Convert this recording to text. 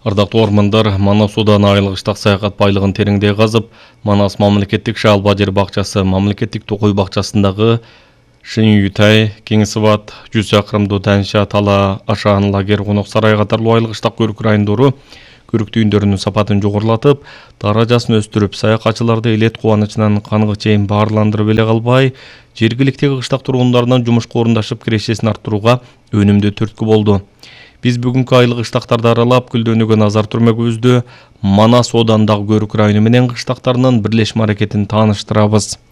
Ардактуу ормандар, Манас Судан айлык ыштак саякат байлыгын тереңдей казып, Манас мамлекеттик шалба жер бакчасы, мамлекеттик токой бакчасындагы Шин-Ютай, Кеңесибат, 100 чакырымдуу Танша, Тала, Ашан, Лагер, Конок сарай катарлуу айлык ыштак көрүк райондору көрүк түйүндөрүнүн сапатын жогорулатып, даражасын өстүрүп, саякатчыларды элет кубанычынан канга чейин баарландырып эле калбай, жергиликтеги кыштак тургундарынан жумушка орундашып кирешесин арттырууга өнүмдүү түрткү болду. Биз бүгүнкү айлык ыштактарды аралап, Күлдөнүүгө назар түрмөгүбүздү Манас Оодандагы көрүк району менен кыштактарынын бирлешме аракетин тааныштырабыз.